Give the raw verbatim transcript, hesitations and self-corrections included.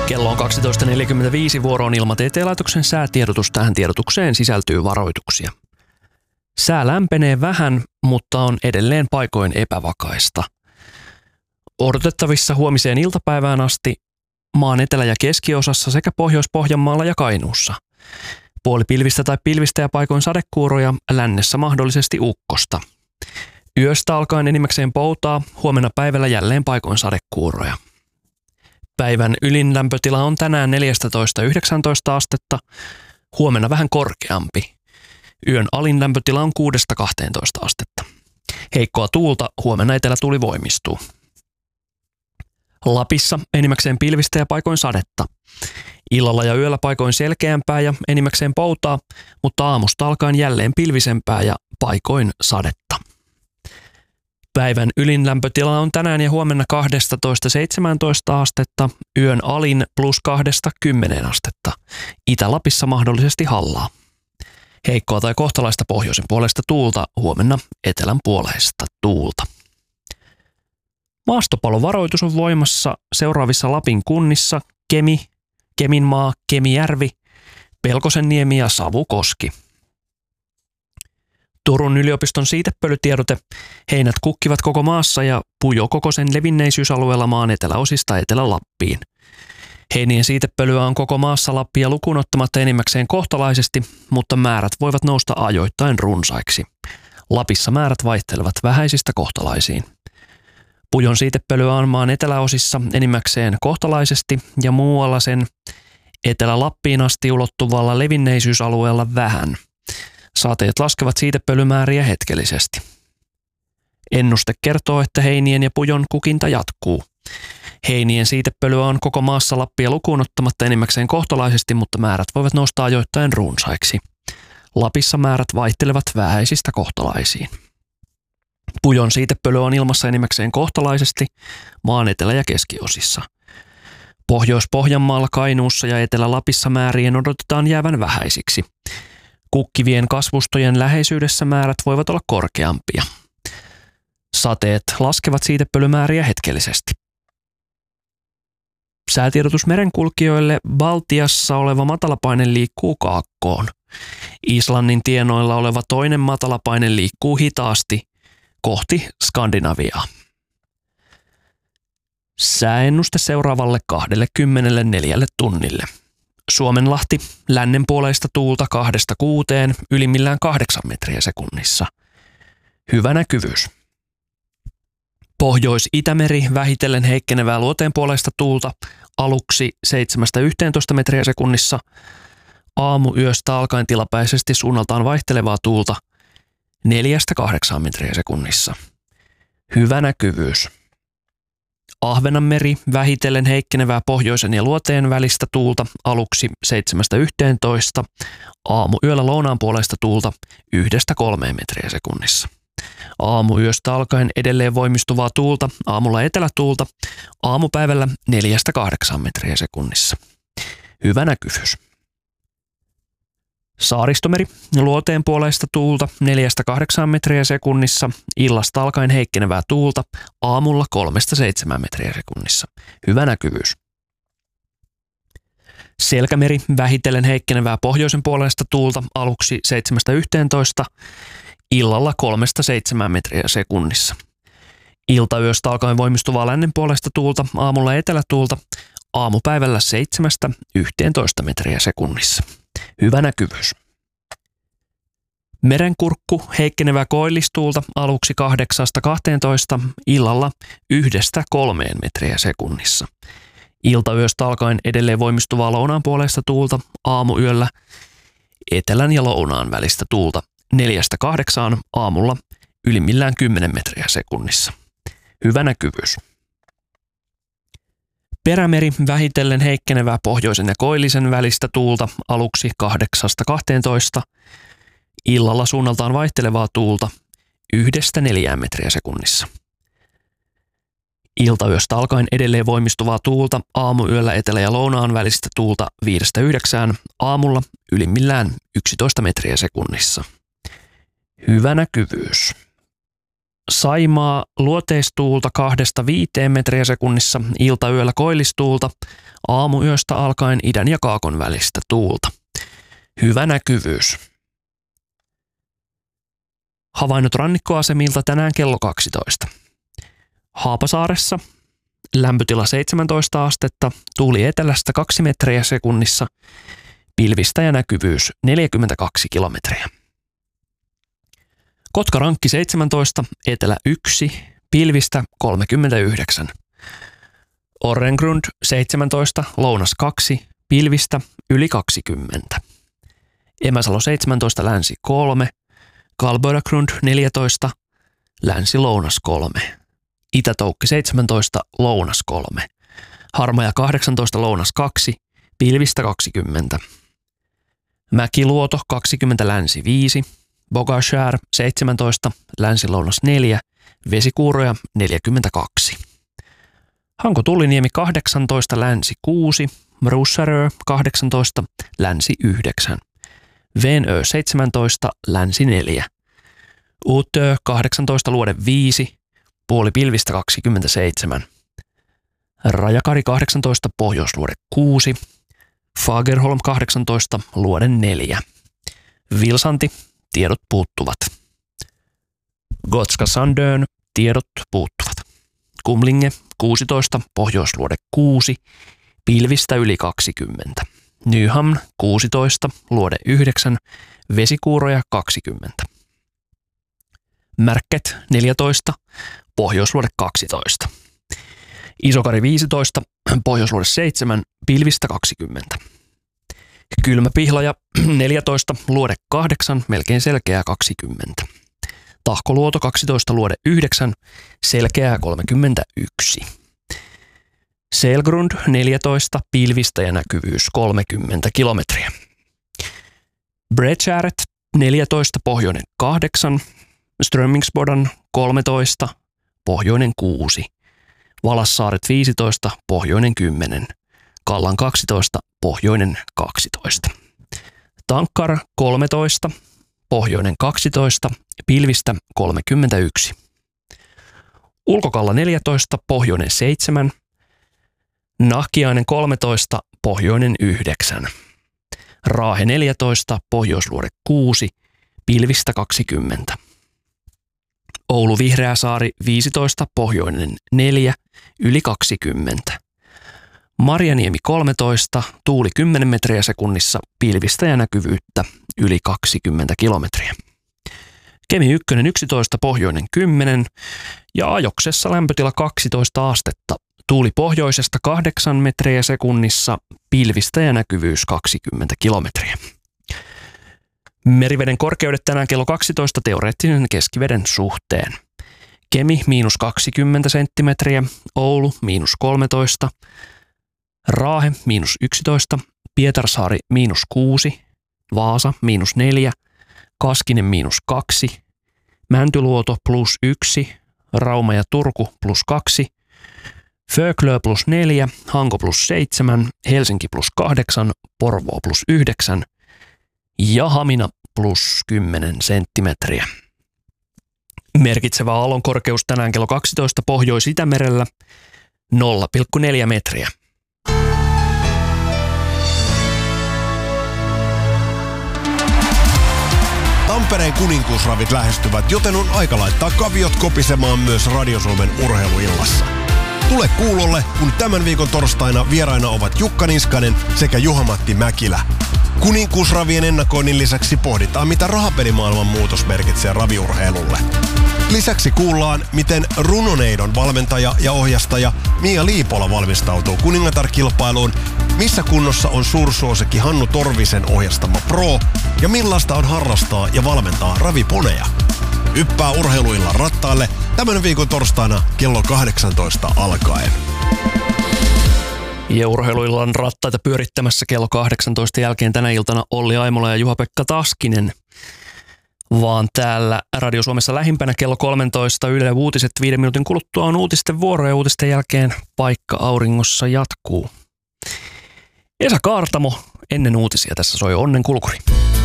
Kello on kaksitoista neljäkymmentäviisi, vuoro on Ilmatieteen laitoksen säätiedotus. Tähän tiedotukseen sisältyy varoituksia. Sää lämpenee vähän, mutta on edelleen paikoin epävakaista. Odotettavissa huomiseen iltapäivään asti maan etelä- ja keskiosassa sekä Pohjois-Pohjanmaalla ja Kainuussa. Puolipilvistä tai pilvistä ja paikoin sadekuuroja, lännessä mahdollisesti ukkosta. Yöstä alkaen enimmäkseen poutaa, huomenna päivällä jälleen paikoin sadekuuroja. Päivän ylin lämpötila on tänään neljätoista yhdeksäntoista astetta, huomenna vähän korkeampi. Yön alin lämpötila on kuudesta kahteentoista astetta. Heikkoa tuulta, huomenna etelätuuli voimistuu. Lapissa enimmäkseen pilvistä ja paikoin sadetta. Illalla ja yöllä paikoin selkeämpää ja enimmäkseen poutaa, mutta aamusta alkaen jälleen pilvisempää ja paikoin sadetta. Päivän ylin lämpötila on tänään ja huomenna kaksitoista seitsemäntoista astetta, yön alin plus kahdesta kymmeneen astetta. Itä-Lapissa mahdollisesti hallaa. Heikkoa tai kohtalaista pohjoisen puolesta tuulta, huomenna etelän puolesta tuulta. Maastopalovaroitus on voimassa seuraavissa Lapin kunnissa: Kemi, Keminmaa, Kemijärvi, Pelkosenniemi ja Savukoski. Turun yliopiston siitepölytiedote: heinät kukkivat koko maassa ja pujo koko sen levinneisyysalueella maan eteläosista Etelä-Lappiin. Heinien siitepölyä on koko maassa Lappia lukuun ottamatta enimmäkseen kohtalaisesti, mutta määrät voivat nousta ajoittain runsaiksi. Lapissa määrät vaihtelevat vähäisistä kohtalaisiin. Pujon siitepölyä on maan eteläosissa enimmäkseen kohtalaisesti ja muualla sen Etelä-Lappiin asti ulottuvalla levinneisyysalueella vähän. Sateet laskevat siitepölymääriä hetkellisesti. Ennuste kertoo, että heinien ja pujon kukinta jatkuu. Heinien siitepölyä on koko maassa Lappia lukuun ottamatta enimmäkseen kohtalaisesti, mutta määrät voivat nousta ajoittain runsaiksi. Lapissa määrät vaihtelevat vähäisistä kohtalaisiin. Pujon siitepölyä on ilmassa enimmäkseen kohtalaisesti maan etelä- ja keskiosissa. Pohjois-Pohjanmaalla, Kainuussa ja Etelä-Lapissa määrien odotetaan jäävän vähäisiksi. Kukkivien kasvustojen läheisyydessä määrät voivat olla korkeampia. Sateet laskevat siitepölymääriä hetkellisesti. Säätiedotus merenkulkijoille: Baltiassa oleva matalapaine liikkuu kaakkoon. Islannin tienoilla oleva toinen matalapaine liikkuu hitaasti kohti Skandinaviaa. Sääennuste seuraavalle kaksikymmentäneljä tunnille. Suomenlahti, lännenpuoleista tuulta kahdesta kuuteen, ylimmillään kahdeksan metriä sekunnissa. Hyvä näkyvyys. Pohjois-Itämeri, vähitellen heikkenevää luoteenpuoleista tuulta, aluksi seitsemästä yhteentoista metriä sekunnissa. Aamuyöstä alkaen tilapäisesti suunnaltaan vaihtelevaa tuulta, neljästä kahdeksaan metriä sekunnissa. Hyvä näkyvyys. Ahvenanmeri, vähitellen heikkenevää pohjoisen ja luoteen välistä tuulta, aluksi seitsemästä yhteentoista, aamuyöllä lounaan puolesta tuulta yhdestä kolmeen metriä sekunnissa. Aamuyöstä alkaen edelleen voimistuvaa tuulta, aamulla etelätuulta, aamupäivällä neljästä kahdeksaan metriä sekunnissa. Hyvä näkyvyys. Saaristomeri, luoteen puoleista tuulta neljästä kahdeksaan metriä sekunnissa, illasta alkaen heikkenevää tuulta, aamulla kolmesta seitsemään metriä sekunnissa. Hyvä näkyvyys. Selkämeri, vähitellen heikkenevää pohjoisen puolesta tuulta, aluksi seitsemästä yhteentoista, illalla kolmesta seitsemään metriä sekunnissa. Iltayöstä alkaen voimistuvaa lännen puolesta tuulta, aamulla etelätuulta, aamupäivällä seitsemästä yhteentoista metriä sekunnissa. Hyvä näkyvyys. Merenkurkku, heikkenevää koillistuulta, aluksi kahdeksasta kahteentoista, illalla yhdestä kolmeen metriä sekunnissa. Iltayöstä alkaen edelleen voimistuvaa lounaan puolesta tuulta, aamuyöllä etelän ja lounaan välistä tuulta, neljästä kahdeksaan, aamulla ylimmillään kymmenen metriä sekunnissa. Hyvä näkyvyys. Perämeri, vähitellen heikkenevää pohjoisen ja koillisen välistä tuulta, aluksi kahdeksasta kahteentoista, illalla suunnaltaan vaihtelevaa tuulta yhdestä neljään metriä sekunnissa. Iltayöstä alkaen edelleen voimistuvaa tuulta, aamuyöllä etelä- ja lounaan välistä tuulta viidestä yhdeksään, aamulla ylimmillään yksitoista metriä sekunnissa. Hyvä näkyvyys. Saimaa, luoteistuulta kahdesta viiteen metriä sekunnissa, iltayöllä koillistuulta, Aamuyöstä alkaen idän ja kaakon välistä tuulta. Hyvä näkyvyys. Havainnot rannikkoasemilta tänään kello kaksitoista. Haapasaaressa lämpötila seitsemäntoista astetta, tuuli etelästä kaksi metriä sekunnissa, pilvistä ja näkyvyys neljäkymmentäkaksi kilometriä. Kotkarankki seitsemäntoista, etelä yksi, pilvistä kolmekymmentäyhdeksän. Orrengrund seitsemäntoista, lounas kaksi, pilvistä yli kaksikymmentä. Emäsalo seitsemäntoista, länsi kolme, Kalböragrund neljätoista, länsi lounas kolme. Itätoukki seitsemäntoista, lounas kolme. Harmaja kahdeksantoista, lounas kaksi, pilvistä kaksikymmentä. Mäkiluoto kaksikymmentä, länsi viisi. Bogashär seitsemäntoista, länsi lounas neljä, vesikuuroja neljäkymmentäkaksi. Hanko Tulliniemi kahdeksantoista, länsi kuusi, Russarö kahdeksantoista, länsi yhdeksän. Venö seitsemäntoista, länsi neljä. Utö kahdeksantoista, luode viisi, puoli pilvistä kaksikymmentäseitsemän. Rajakari kahdeksantoista, pohjoisluode kuusi. Fagerholm kahdeksantoista, luode neljä. Vilsanti, tiedot puuttuvat. Gotska Sandön, tiedot puuttuvat. Kumlinge kuusitoista, pohjoisluode kuusi, pilvistä yli kaksikymmentä. Nyhamn kuusitoista, luode yhdeksän, vesikuuroja kaksikymmentä. Märket neljätoista, pohjoisluode kaksitoista. Isokari viisitoista, pohjoisluode seitsemän, pilvistä kaksikymmentä. Kylmäpihlaja neljätoista, luode kahdeksan, melkein selkeää kaksikymmentä. Tahkoluoto kaksitoista, luode yhdeksän, selkeää kolmekymmentäyksi. Selgrund neljätoista, pilvistä ja näkyvyys kolmekymmentä kilometriä. Bredgäret neljätoista, pohjoinen kahdeksan, Strömingsbodan kolmetoista, pohjoinen kuusi, Valassaaret viisitoista, pohjoinen kymmenen, Kallan kaksitoista, pohjoinen kaksitoista. Tankkar kolmetoista, pohjoinen kaksitoista, pilvistä kolmekymmentäyksi. Ulkokalla neljätoista, pohjoinen seitsemän, Nahkiainen kolmetoista, pohjoinen yhdeksän. Raahe neljätoista, pohjoisluode kuusi, pilvistä kaksikymmentä. Oulu Vihreäsaari viisitoista, pohjoinen neljä, yli kaksikymmentä. Marjaniemi kolmetoista, tuuli kymmenen metriä sekunnissa, pilvistä ja näkyvyyttä yli kaksikymmentä kilometriä. Kemi ykkönen yksitoista, pohjoinen kymmenen ja Ajoksessa lämpötila kaksitoista astetta. Tuuli pohjoisesta kahdeksan metriä sekunnissa, pilvistä ja näkyvyys kaksikymmentä kilometriä. Meriveden korkeudet tänään kello kaksitoista teoreettinen keskiveden suhteen. Kemi miinus kaksikymmentä senttimetriä, Oulu miinus kolmetoista, Raahe miinus yksitoista, Pietarsaari miinus kuusi, Vaasa miinus neljä, Kaskinen miinus kaksi, Mäntyluoto plus yksi, Rauma ja Turku plus kaksi, Föglö plus neljä, Hanko plus seitsemän, Helsinki plus kahdeksan, Porvoo plus yhdeksän ja Hamina plus kymmenen senttimetriä. Merkitsevä aallon korkeus tänään kello kaksitoista Pohjois-Itämerellä nolla pilkku neljä metriä. Tampereen kuninkuusravit lähestyvät, joten on aika laittaa kaviot kopisemaan myös Radio Suomen urheiluillassa. Tule kuulolle, kun tämän viikon torstaina vieraina ovat Jukka Niskanen sekä Juha-Matti Mäkilä. Kuninkuusravien ennakoinnin lisäksi pohditaan, mitä rahapelimaailman muutos merkitsee raviurheilulle. Lisäksi kuullaan, miten Runoneidon valmentaja ja ohjastaja Mia Liipola valmistautuu kuningatar-kilpailuun, missä kunnossa on suursuosikki Hannu Torvisen ohjastama Pro ja millaista on harrastaa ja valmentaa raviponeja. Hyppää urheiluillan rattaalle tämän viikon torstaina kello kahdeksantoista alkaen. Ja urheiluillan rattaita pyörittämässä kello kahdeksantoista jälkeen tänä iltana Olli Aimola ja Juha-Pekka Taskinen. Vaan täällä Radio Suomessa lähimpänä kello kolmetoista Yle Uutiset viiden minuutin kuluttua on uutisten vuoro ja uutisten jälkeen Paikka auringossa jatkuu. Esa Kaartamo ennen uutisia tässä soi Onnen kulkuri.